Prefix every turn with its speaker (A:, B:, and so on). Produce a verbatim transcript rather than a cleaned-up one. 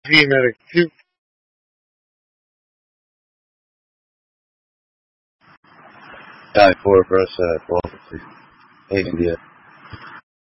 A: He had a cute.
B: Type four breast uh, prophecy. India.